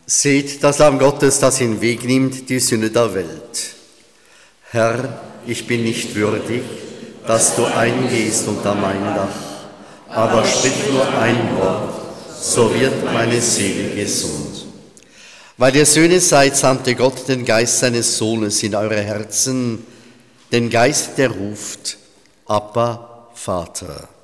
Seht das Lamm Gottes, das hinwegnimmt die Sünde der Welt. Herr, ich bin nicht würdig, dass du eingehst unter mein Dach, aber sprich nur ein Wort, so wird meine Seele gesund. Weil ihr Söhne seid, sandte Gott den Geist seines Sohnes in eure Herzen, den Geist, der ruft, Abba, Vater.